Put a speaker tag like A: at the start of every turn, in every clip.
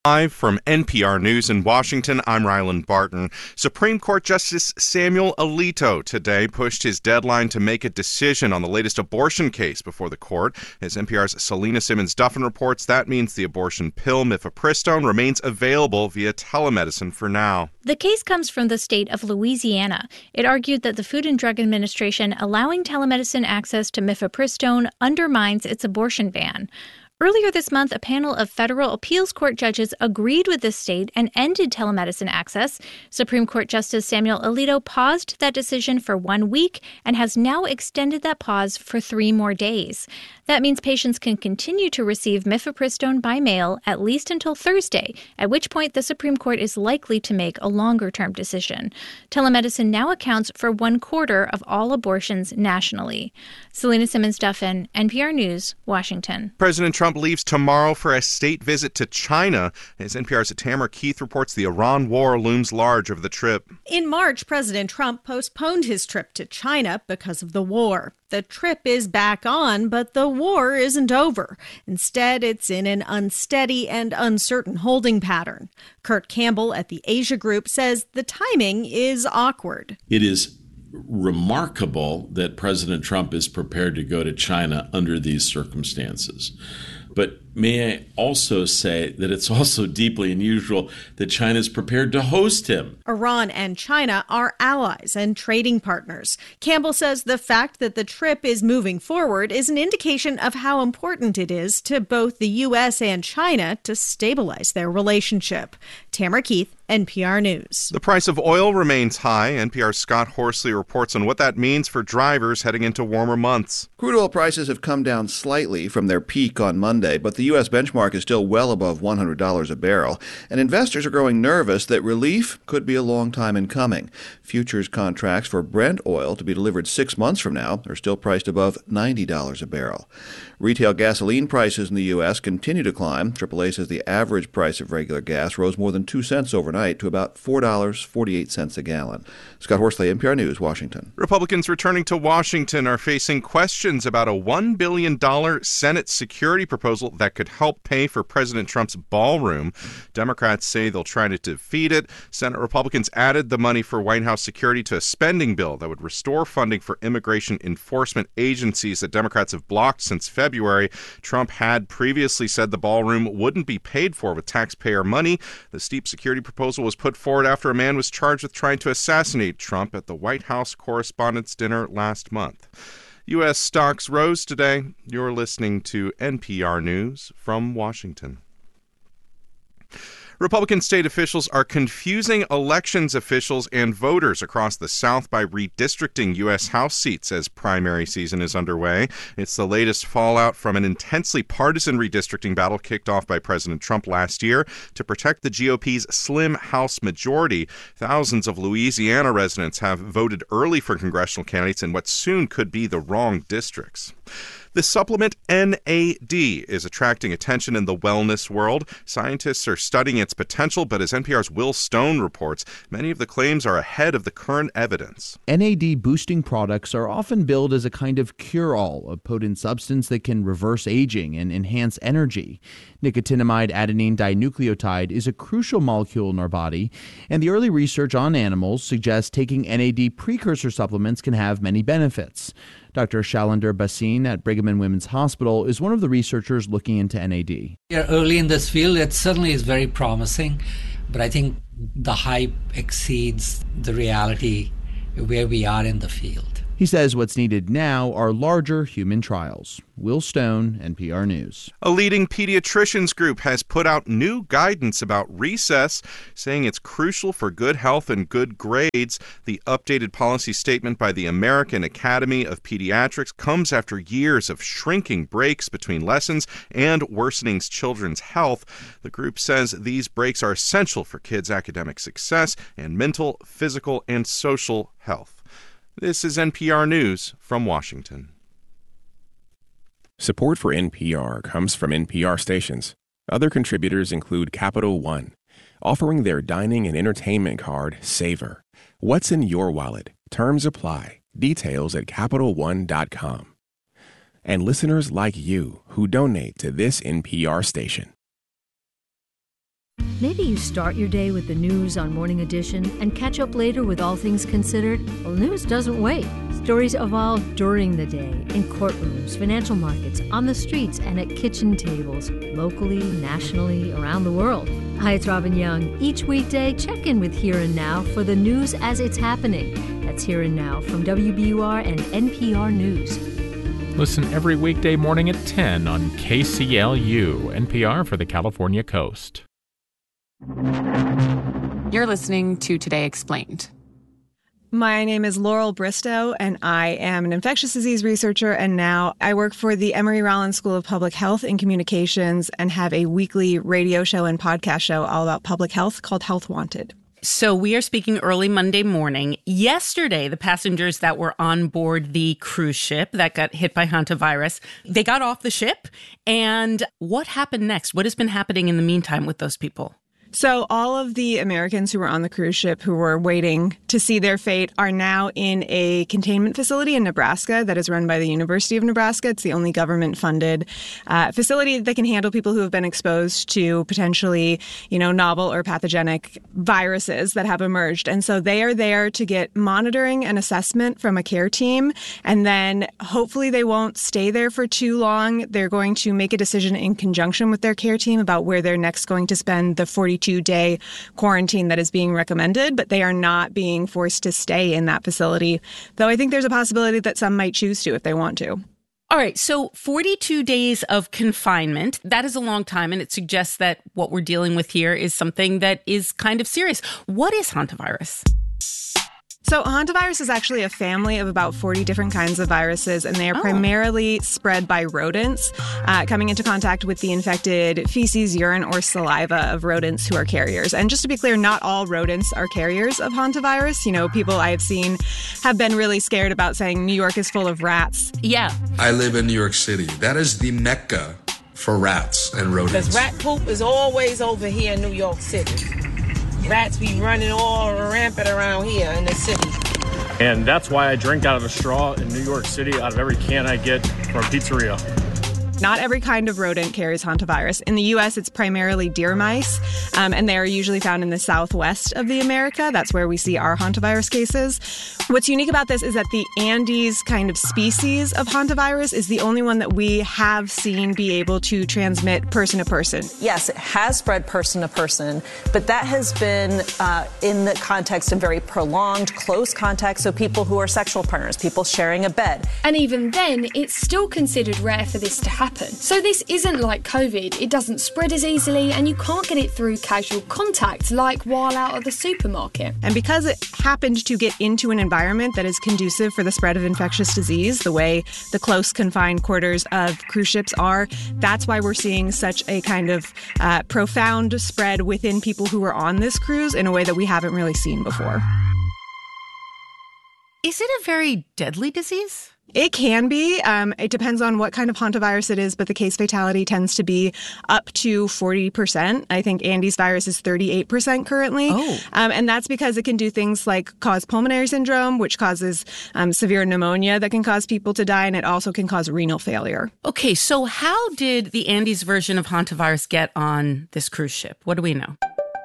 A: Live from NPR News in Washington, I'm Ryland Barton. Supreme Court Justice Samuel Alito today pushed his deadline to make a decision on the latest abortion case before the court. As NPR's Selena Simmons-Duffin reports, that means the abortion pill mifepristone remains available via telemedicine for now.
B: The case comes from the state of Louisiana. It argued that the Food and Drug Administration allowing telemedicine access to mifepristone undermines its abortion ban. Earlier this month, a panel of federal appeals court judges agreed with the state and ended telemedicine access. Supreme Court Justice Samuel Alito paused that decision for 1 week and has now extended that pause for 3 more days. That means patients can continue to receive mifepristone by mail at least until Thursday, at which point the Supreme Court is likely to make a longer-term decision. Telemedicine now accounts for 1/4 of all abortions nationally. Selena Simmons-Duffin, NPR News, Washington.
A: President Trump leaves tomorrow for a state visit to China. As NPR's Tamara Keith reports, the Iran war looms large over the trip.
C: In March, President Trump postponed his trip to China because of the war. The trip is back on, but the war isn't over. Instead, it's in an unsteady and uncertain holding pattern. Kurt Campbell at the Asia Group says the timing is awkward.
D: It is remarkable that President Trump is prepared to go to China under these circumstances. But may I also say that it's also deeply unusual that China is prepared to host him.
C: Iran and China are allies and trading partners. Campbell says the fact that the trip is moving forward is an indication of how important it is to both the U.S. and China to stabilize their relationship. Tamara Keith, NPR News.
A: The price of oil remains high. NPR's Scott Horsley reports on what that means for drivers heading into warmer months.
E: Crude oil prices have come down slightly from their peak on Monday, but the U.S. benchmark is still well above $100 a barrel, and investors are growing nervous that relief could be a long time in coming. Futures contracts for Brent oil to be delivered 6 months from now are still priced above $90 a barrel. Retail gasoline prices in the U.S. continue to climb. AAA says the average price of regular gas rose more than 2 cents overnight to about $4.48 a gallon. Scott Horsley, NPR News, Washington.
A: Republicans returning to Washington are facing questions about a $1 billion Senate security proposal that could help pay for President Trump's ballroom. Democrats say they'll try to defeat it. Senate Republicans added the money for White House security to a spending bill that would restore funding for immigration enforcement agencies that Democrats have blocked since February. Trump had previously said the ballroom wouldn't be paid for with taxpayer money. The steep security proposal was put forward after a man was charged with trying to assassinate Trump at the White House Correspondents' Dinner last month. U.S. stocks rose today. You're listening to NPR News from Washington. Republican state officials are confusing elections officials and voters across the South by redistricting U.S. House seats as primary season is underway. It's the latest fallout from an intensely partisan redistricting battle kicked off by President Trump last year to protect the GOP's slim House majority. Thousands of Louisiana residents have voted early for congressional candidates in what soon could be the wrong districts. The supplement NAD is attracting attention in the wellness world. Scientists are studying its potential, but as NPR's Will Stone reports, many of the claims are ahead of the current evidence.
F: NAD-boosting products are often billed as a kind of cure-all, a potent substance that can reverse aging and enhance energy. Nicotinamide adenine dinucleotide is a crucial molecule in our body, and the early research on animals suggests taking NAD precursor supplements can have many benefits. Dr. Shalinder Bhasin at Brigham and Women's Hospital is one of the researchers looking into NAD.
G: We are early in this field. It certainly is very promising, but I think the hype exceeds the reality where we are in the field.
F: He says what's needed now are larger human trials. Will Stone, NPR News.
A: A leading pediatricians group has put out new guidance about recess, saying it's crucial for good health and good grades. The updated policy statement by the American Academy of Pediatrics comes after years of shrinking breaks between lessons and worsening children's health. The group says these breaks are essential for kids' academic success and mental, physical, and social health. This is NPR News from Washington.
H: Support for NPR comes from NPR stations. Other contributors include Capital One, offering their dining and entertainment card, Savor. What's in your wallet? Terms apply. Details at CapitalOne.com. And listeners like you who donate to this NPR station.
I: Maybe you start your day with the news on Morning Edition and catch up later with All Things Considered. Well, news doesn't wait. Stories evolve during the day, in courtrooms, financial markets, on the streets, and at kitchen tables, locally, nationally, around the world. Hi, it's Robin Young. Each weekday, check in with Here and Now for the news as it's happening. That's Here and Now from WBUR and NPR News.
J: Listen every weekday morning at 10 on KCLU, NPR for the California Coast.
K: You're listening to Today Explained.
L: My name is Laurel Bristow, and I am an infectious disease researcher, and now I work for the Emory Rollins School of Public Health and Communications and have a weekly radio show and podcast show all about public health called Health Wanted.
M: So we are speaking early Monday morning. Yesterday, the passengers that were on board the cruise ship that got hit by hantavirus, they got off the ship. And what happened next? What has been happening in the meantime with those people?
L: So all of the Americans who were on the cruise ship who were waiting to see their fate are now in a containment facility in Nebraska that is run by the University of Nebraska. It's the only government-funded facility that can handle people who have been exposed to potentially, novel or pathogenic viruses that have emerged. And so they are there to get monitoring and assessment from a care team. And then hopefully they won't stay there for too long. They're going to make a decision in conjunction with their care team about where they're next going to spend the 42-day quarantine that is being recommended, but they are not being forced to stay in that facility, though I think there's a possibility that some might choose to if they want to.
M: All right, so 42 days of confinement, that is a long time, and it suggests that what we're dealing with here is something that is kind of serious. What is hantavirus?
L: So hantavirus is actually a family of about 40 different kinds of viruses, and they are primarily spread by rodents, coming into contact with the infected feces, urine, or saliva of rodents who are carriers. And just to be clear, not all rodents are carriers of hantavirus. People I have seen have been really scared about saying New York is full of rats.
M: Yeah.
N: I live in New York City. That is the mecca for rats and rodents.
O: Because rat poop is always over here in New York City. Rats be running all rampant around here in the city.
P: And that's why I drink out of a straw in New York City out of every can I get from a pizzeria.
L: Not every kind of rodent carries hantavirus. In the U.S., it's primarily deer mice, and they are usually found in the southwest of the America. That's where we see our hantavirus cases. What's unique about this is that the Andes kind of species of hantavirus is the only one that we have seen be able to transmit person to person.
Q: Yes, it has spread person to person, but that has been in the context of very prolonged, close contact, so people who are sexual partners, people sharing a bed.
R: And even then, it's still considered rare for this to happen. So this isn't like COVID. It doesn't spread as easily, and you can't get it through casual contact like while out of the supermarket.
L: And because it happened to get into an environment that is conducive for the spread of infectious disease, the way the close confined quarters of cruise ships are, that's why we're seeing such a kind of profound spread within people who are on this cruise in a way that we haven't really seen before.
M: Is it a very deadly disease?
L: It can be. It depends on what kind of hantavirus it is, but the case fatality tends to be up to 40%. I think Andes virus is 38% currently. And that's because it can do things like cause pulmonary syndrome, which causes severe pneumonia that can cause people to die, and it also can cause renal failure.
M: Okay, so how did the Andes version of hantavirus get on this cruise ship? What do we know?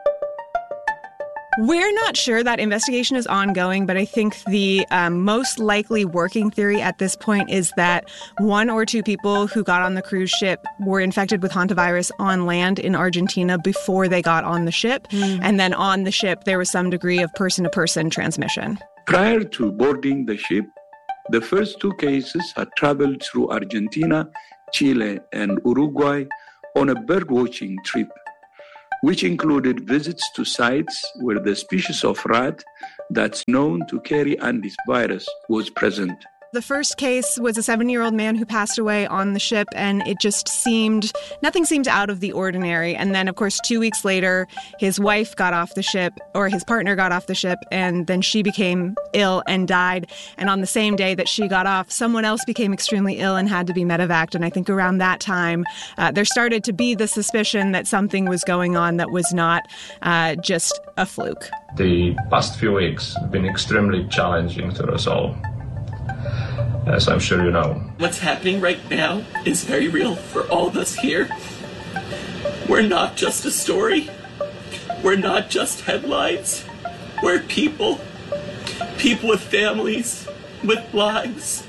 L: We're not sure. That investigation is ongoing, but I think the most likely working theory at this point is that one or two people who got on the cruise ship were infected with hantavirus on land in Argentina before they got on the ship. And then on the ship, there was some degree of person-to-person transmission.
S: Prior to boarding the ship, the first two cases had traveled through Argentina, Chile, and Uruguay on a birdwatching trip, which included visits to sites where the species of rat that's known to carry Andes virus was present.
L: The first case was a 7-year-old man who passed away on the ship, and it just nothing seemed out of the ordinary. And then, of course, 2 weeks later, his wife got off the ship, or his partner got off the ship, and then she became ill and died. And on the same day that she got off, someone else became extremely ill and had to be medevaced. And I think around that time, there started to be the suspicion that something was going on that was not just a fluke.
T: The past few weeks have been extremely challenging to us all, as I'm sure you know.
U: What's happening right now is very real for all of us here. We're not just a story. We're not just headlines. We're people. People with families, with lives.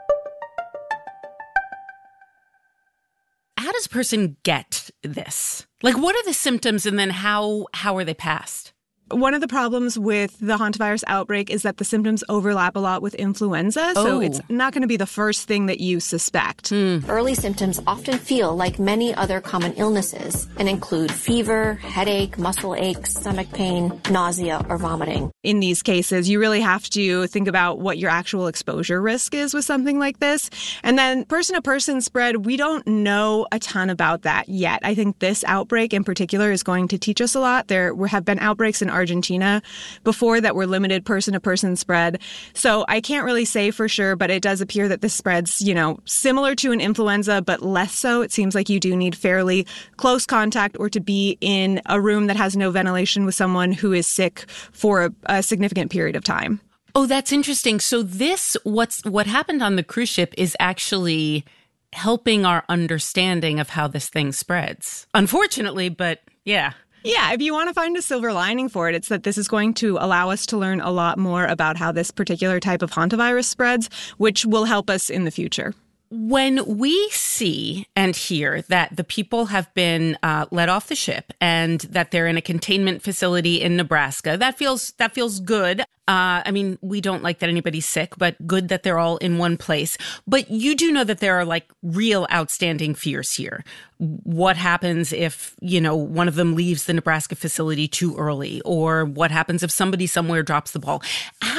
M: How does a person get this? Like, what are the symptoms, and then how are they passed?
L: One of the problems with the hantavirus outbreak is that the symptoms overlap a lot with influenza, so it's not going to be the first thing that you suspect.
V: Early symptoms often feel like many other common illnesses and include fever, headache, muscle aches, stomach pain, nausea, or vomiting.
L: In these cases, you really have to think about what your actual exposure risk is with something like this. And then person-to-person spread, we don't know a ton about that yet. I think this outbreak in particular is going to teach us a lot. There have been outbreaks in Argentina before that were limited person-to-person spread. So I can't really say for sure, but it does appear that this spreads, similar to an influenza, but less so. It seems like you do need fairly close contact or to be in a room that has no ventilation with someone who is sick for a significant period of time.
M: Oh, that's interesting. So what happened on the cruise ship is actually helping our understanding of how this thing spreads. Unfortunately, but yeah.
L: Yeah, if you want to find a silver lining for it, it's that this is going to allow us to learn a lot more about how this particular type of hantavirus spreads, which will help us in the future.
M: When we see and hear that the people have been let off the ship and that they're in a containment facility in Nebraska, that feels good. I mean, we don't like that anybody's sick, but good that they're all in one place. But you do know that there are like real outstanding fears here. What happens if, one of them leaves the Nebraska facility too early? Or what happens if somebody somewhere drops the ball?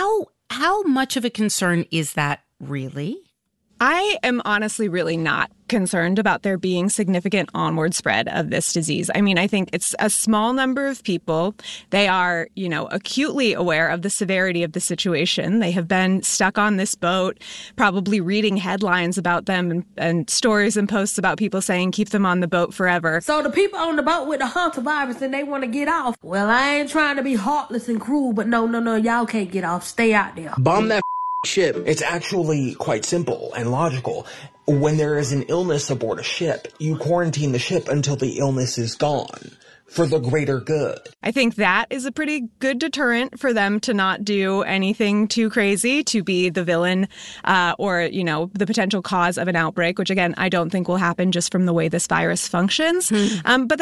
M: How much of a concern is that really?
L: I am honestly really not concerned about there being significant onward spread of this disease. I mean, I think it's a small number of people. They are, acutely aware of the severity of the situation. They have been stuck on this boat, probably reading headlines about them and stories and posts about people saying keep them on the boat forever.
W: So the people on the boat with the hantavirus and they want to get off. Well, I ain't trying to be heartless and cruel, but no, y'all can't get off. Stay out there.
X: Bomb that ship. It's actually quite simple and logical. When there is an illness aboard a ship, you quarantine the ship until the illness is gone for the greater good.
L: I think that is a pretty good deterrent for them to not do anything too crazy, to be the villain or, the potential cause of an outbreak, which, again, I don't think will happen just from the way this virus functions. But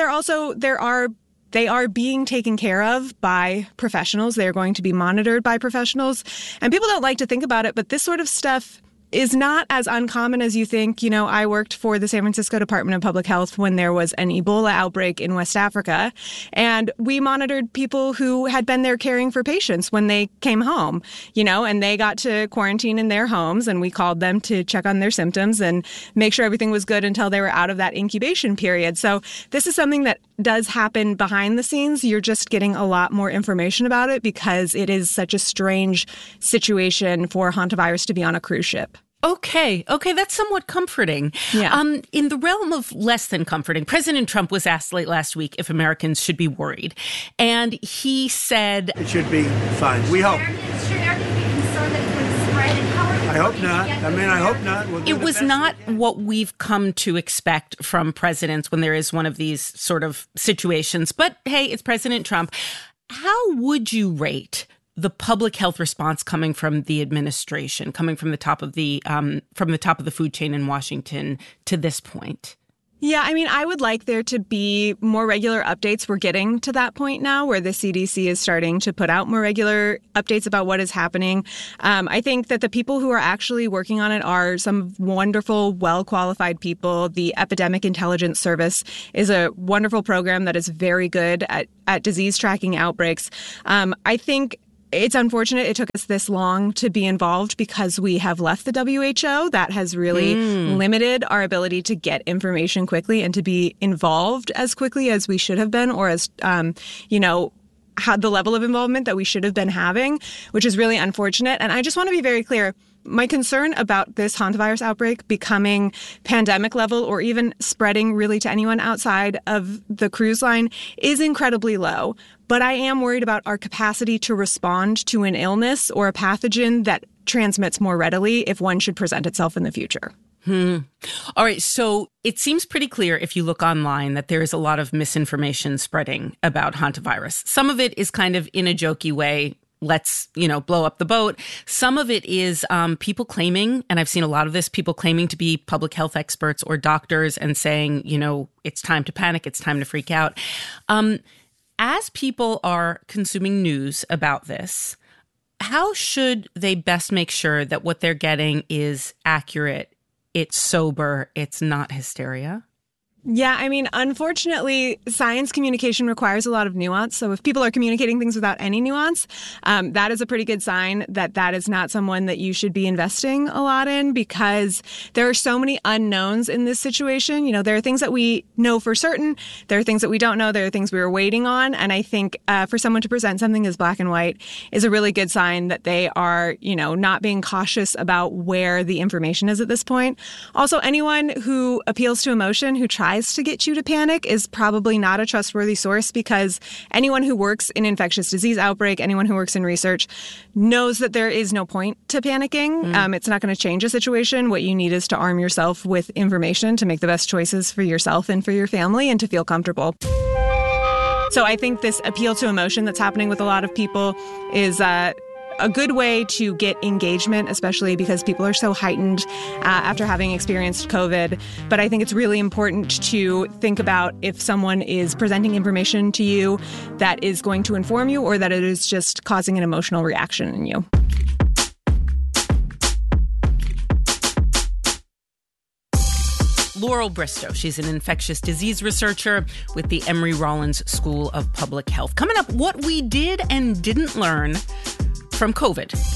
L: they are being taken care of by professionals. They are going to be monitored by professionals. And people don't like to think about it, but this sort of stuff is not as uncommon as you think. I worked for the San Francisco Department of Public Health when there was an Ebola outbreak in West Africa, and we monitored people who had been there caring for patients when they came home, and they got to quarantine in their homes, and we called them to check on their symptoms and make sure everything was good until they were out of that incubation period. So this is something that does happen behind the scenes. You're just getting a lot more information about it because it is such a strange situation for hantavirus to be on a cruise ship.
M: Okay, that's somewhat comforting.
L: Yeah.
M: In the realm of less than comforting, President Trump was asked late last week if Americans should be worried. And he said,
Y: it should be fine. We hope.
V: Should Americans be concerned that it's going to spread? And how are
Y: I hope not. I hope not.
M: It was not what we've come to expect from presidents when there is one of these sort of situations. But hey, it's President Trump. How would you rate the public health response coming from the administration, coming from the top of the food chain in Washington to this point?
L: Yeah, I would like there to be more regular updates. We're getting to that point now where the CDC is starting to put out more regular updates about what is happening. I think that the people who are actually working on it are some wonderful, well-qualified people. The Epidemic Intelligence Service is a wonderful program that is very good at disease tracking outbreaks. I think it's unfortunate it took us this long to be involved because we have left the WHO. That has really limited our ability to get information quickly and to be involved as quickly as we should have been, or as, had the level of involvement that we should have been having, which is really unfortunate. And I just want to be very clear. My concern about this hantavirus outbreak becoming pandemic level or even spreading really to anyone outside of the cruise line is incredibly low. But I am worried about our capacity to respond to an illness or a pathogen that transmits more readily if one should present itself in the future.
M: All right. So it seems pretty clear if you look online that there is a lot of misinformation spreading about hantavirus. Some of it is kind of in a jokey way. Let's, blow up the boat. Some of it is people claiming, and I've seen a lot of this, people claiming to be public health experts or doctors and saying, it's time to panic. It's time to freak out. As people are consuming news about this, how should they best make sure that what they're getting is accurate? It's sober. It's not hysteria.
L: Yeah, unfortunately, science communication requires a lot of nuance. So if people are communicating things without any nuance, that is a pretty good sign that is not someone that you should be investing a lot in, because there are so many unknowns in this situation. There are things that we know for certain. There are things that we don't know. There are things we are waiting on. And I think for someone to present something as black and white is a really good sign that they are, not being cautious about where the information is at this point. Also, anyone who appeals to emotion, who tries to get you to panic, is probably not a trustworthy source, because anyone who works in infectious disease outbreak, anyone who works in research, knows that there is no point to panicking. It's not going to change a situation. What you need is to arm yourself with information to make the best choices for yourself and for your family and to feel comfortable. So I think this appeal to emotion that's happening with a lot of people is a good way to get engagement, especially because people are so heightened after having experienced COVID. But I think it's really important to think about if someone is presenting information to you that is going to inform you, or that it is just causing an emotional reaction in you.
M: Laurel Bristow. She's an infectious disease researcher with the Emory Rollins School of Public Health. Coming up, what we did and didn't learn from COVID.